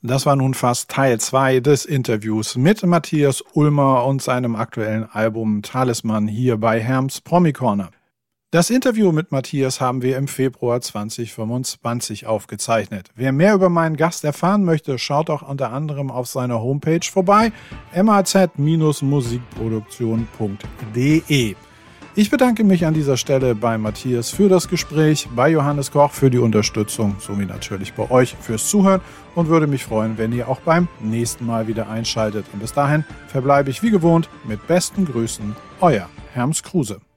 Das war nun fast Teil 2 des Interviews mit Matthias Ulmer und seinem aktuellen Album Talisman hier bei Herms Promi Corner. Das Interview mit Matthias haben wir im Februar 2025 aufgezeichnet. Wer mehr über meinen Gast erfahren möchte, schaut auch unter anderem auf seiner Homepage vorbei, maz-musikproduktion.de. Ich bedanke mich an dieser Stelle bei Matthias für das Gespräch, bei Johannes Koch für die Unterstützung sowie natürlich bei euch fürs Zuhören und würde mich freuen, wenn ihr auch beim nächsten Mal wieder einschaltet. Und bis dahin verbleibe ich wie gewohnt mit besten Grüßen, euer Herms Kruse.